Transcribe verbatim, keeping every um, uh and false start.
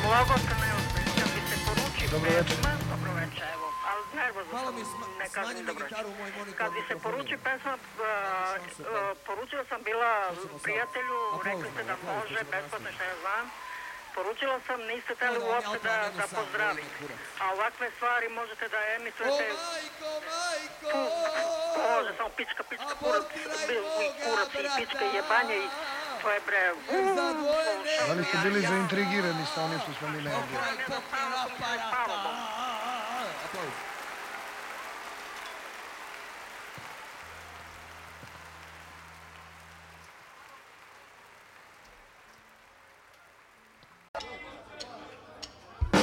Mnogo ste neozbiljni, kad bi se poruči Dobro večer. pesma, dobro večer, evo, ali nervozno sam, ne kažem dobro večer. Kad bi se poruči pesma, uh, uh, poručila sam bila prijatelju, rekli ste da može, besplatno šta ja znam. Poručila sam, niste teli uopšte da, da pozdravite. A ovakve stvari možete da emitujete... O majko, majko! Može, samo pička, pička, kurac, kurac i pička i jebanje i to je bre... Da li ste bili zaintrigirani sa onim što smo mi najavili? Pokraj pokera aparata! Aplauz.